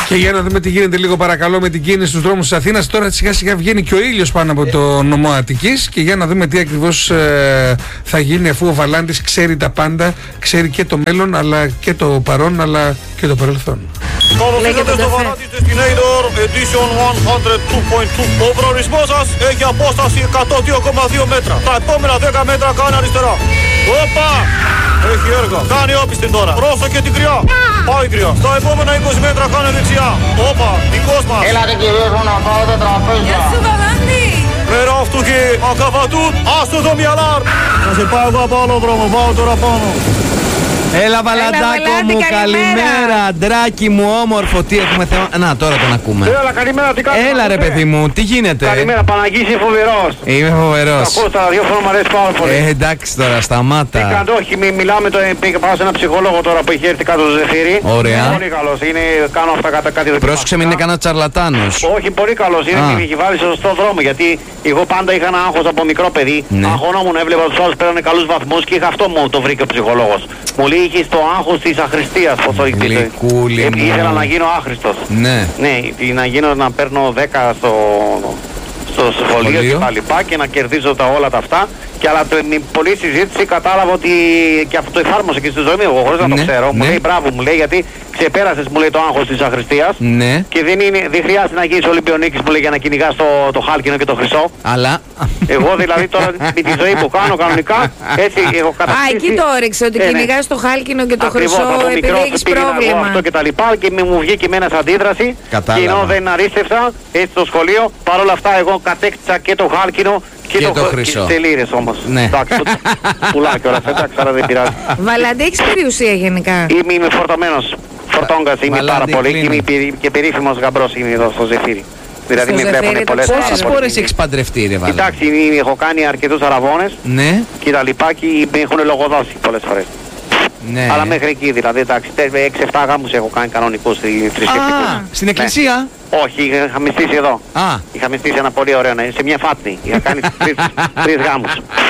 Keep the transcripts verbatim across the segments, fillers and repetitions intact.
Και για να δούμε τι γίνεται λίγο παρακαλώ με την κίνηση στους δρόμους της Αθήνας. Τώρα σιγά σιγά βγαίνει και ο ήλιος πάνω από το νομό Αττικής και για να δούμε τι ακριβώς ε, θα γίνει, αφού ο Βαλάντης ξέρει τα πάντα, ξέρει και το μέλλον αλλά και το παρόν αλλά και το παρελθόν. Καλώς ήρθατε στο Βαλάντης Destinator Edition εκατόν δύο κόμμα δύο. Ο προορισμός σας έχει απόσταση εκατόν δύο κόμμα δύο μέτρα. Τα επόμενα δέκα μέτρα κάνει αριστερά. Όπα! Έχει έργα. Κάνει όπιστη τώρα. Πρόσεχε την κρυά. Πάει κρυά. Στα επόμενα είκοσι μέτρα κάνει δεξιά. Όπα! Δικός μας. Έλατε κυρίες μου να πάω τα τραπέζια. Γεια σου Βαλάντη. Πέρα αυτού και ακαβατούν. Άστο το μυαλάρ. Θα σε πάω εγώ από άλλο δρόμο. Πάω τώρα πάνω. Έλα Βαλαντάκο μου, καλημέρα. Ντράκι μου, όμορφο, τι έχουμε θέμα. Να, τώρα τον ακούμε. Έλα, καλημέρα, τι κάνεις? Έλα ρε παιδί μου, τι γίνεται? Καλημέρα, Παναγής, είσαι φοβερός. Είμαι φοβερός. Ακούω τα ραδιόφωνο, μου αρέσει πάρα πολύ. Ε, εντάξει τώρα, σταμάτα. Τι κάνετε, όχι, μη, μιλάμε, το, πήγα, πάω σε ένα ψυχολόγο τώρα που έχει έρθει κάτω στο Ζεφύρι. Ωραία. Πολύ καλός, είναι, κάνω αυτά κατά κάτι δοκιμαστικά. Πρόσεξε, μην είναι κανένα τσαρλατάνος. Όχι, πολύ καλός, είναι Α. και έχει βάλει στο σωστό δρόμο. Γιατί εγώ πάντα είχα ένα άγχος από μικρό παιδί. Ναι. Αγχωνόμουν, έβλεπα τους άλλους πέρανε καλούς βαθμούς και είχα αυτό μου το βρήκε ο ψυχολόγος. Μου λέει είχε το άγχος της αχρηστίας, πώς το έχετε. Γλυκούλη μου. Ήθελα να γίνω άχρηστος. Ναι. Ναι, να γίνω να παίρνω δέκα στο, στο σχολείο και τα λοιπά και να κερδίζω τα όλα τα αυτά. Και αλλά το, με πολλή συζήτηση κατάλαβα ότι και αυτό το εφάρμοσε και στη ζωή μου, εγώ χωρίς να Ναι, το ξέρω. ναι. Μου λέει μπράβο, μου λέει, γιατί ξεπέρασες, μου λέει, το άγχος της αχρηστίας. Ναι. Και δεν, είναι, δεν χρειάζεται να γίνεις Ολυμπιονίκης, μου λέει, για να κυνηγάς το, το χάλκινο και το χρυσό. Αλλά. Εγώ δηλαδή τώρα με τη ζωή που κάνω κανονικά, έτσι έχω κατακτήσει. Α, εκεί το όριξε, ότι Ε, ναι. κυνηγάς το χάλκινο και το Ακριβώς, χρυσό από επειδή μικρός έχεις πήγαινα εγώ πρόβλημα. αυτό και τα λοιπά και με μου βγήκε με ένας αντίδραση. Κατάλαβα. Και ενώ δεν αρίστευσα έτσι στο σχολείο, παρόλα αυτά εγώ κατέκτησα και το χάλκινο και, Και το, το χ- χρυσό. και τις τελήρες όμως. Ναι. Εντάξει, πουλά κιόλας, εντάξει, άρα δεν πειράζει. Βαλάντη, έχεις περιουσία γενικά? Είμαι, είμαι φορτωμένος, φορτόγκας είμαι Βαλάντη, πάρα πολύ και κλείνω. είμαι περί- και περίφημος γαμπρός είμαι εδώ στο Ζεφύρι. Δηλαδή Στο με βλέπουν Ζεφύρι το πολλές ξέρω. Πόσες πάρα φορές πολύ. έχεις παντρευτεί ρε Βαλάντη? Κοιτάξτε, είμαι- έχω κάνει αρκετούς αραβώνες Ναι. και τα λοιπά και με έχουν λογοδώσει πολλές φορές. Ναι. Αλλά μέχρι εκεί δηλαδή, εντάξει, έξι εφτά γάμους έχω κάνει κανονικούς θρησκευτικούς. Α, στην εκκλησία. Όχι, είχα μισθήσει εδώ. Α. Είχα μισθήσει ένα πολύ ωραίο, ναι, σε μια φάτνη. Είχα κάνει τρεις, τρεις γάμους.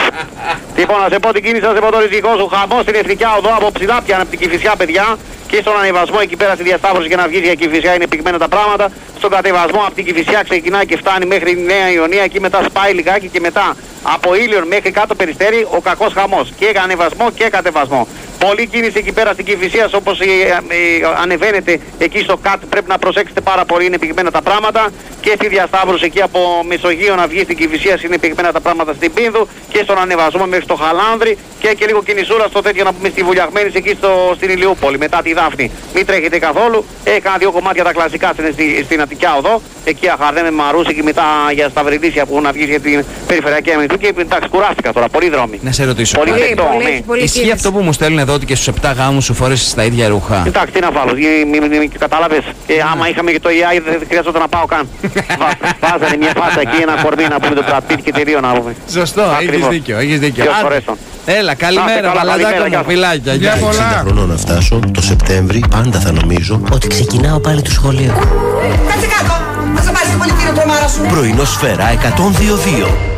Λοιπόν, να σε πω την κίνηση, να σε πω το ριζικό σου χαμό στην Εθνική Οδό από ψηλά πιάνε από την Κηφισιά, παιδιά. Και στον ανεβασμό εκεί πέρα στη διασταύρωση για να βγει για Κηφισιά είναι πυγμένα τα πράγματα. Στον κατεβασμό από την Κηφισιά ξεκινάει και φτάνει μέχρι τη Νέα Ιωνία, εκεί μετά σπάει λιγάκι και μετά από Ήλιον μέχρι κάτω Περιστέρι ο κακός χαμός. Και ανεβασμό και κατεβασμό. Πολλή κίνηση εκεί πέρα στην Κηφισία, όπως ε, ε, ανεβαίνετε εκεί στο ΚΑΤ πρέπει να προσέξετε πάρα πολύ, είναι πυγμένα τα πράγματα. Και στη διασταύρωση εκεί από Μεσογείο να βγει στην Κηφισία είναι πυγμένα τα πράγματα στην Πίνδου. Και στον ανεβασμό μέχρι στο Χαλάνδρη και, και λίγο κινησούρα στο τέτοιο να πούμε στη Βουλιαγμένη εκεί στο, στην Ηλιούπολη μετά τη Δάφνη. Μην τρέχετε καθόλου. Έκανα δύο κομμάτια τα κλασικά στην, στην, στην Αττικιά Οδό. Εκεί αχαρδέ με Μαρούση και μετά για Σταυριλίσια που να βγει για την περιφερειακή αμυντική. Και εντάξει, κουράστηκα τώρα, πολλοί δρόμοι. Να σε ρωτήσω. Πολύ κάτι. Πολύ, λεπτό, πολύ, ναι. έχει πολύ Ισχύει κίνηση. αυτό που μου στέλνουν εδώ ότι και στους επτά γάμους σου φόρεσες τα ίδια ρούχα? Εντάξει, τι να βάλω, μη- μη- μη- κατάλαβες. Και άμα είχαμε και το ι άι δεν χρειαζόταν να πάω καν. Βα- Βάζανε μια φάσα εκεί, ένα κορμί να πούμε το Brad Pitt και τελείω να πούμε. Σωστό, έχεις Ακριβώς. δίκιο, έχεις δίκιο. Δύο Άντε. φορές τον. Έλα, καλημέρα, καλά, Βαλαντάκο καλημέρα, γεια μου, σας. φιλάκια. Γεια γεια. πολλά. εξήντα χρονών να φτάσω, το Σεπτέμβρη πάντα θα νομίζω Ότι ξεκινάω πάλι το σχολείο. Κάτσε κάτω! Θα σε πάρεις την πολιτική τρομάρα σου! πρωινό σφαίρα εκατόν δύο δύο.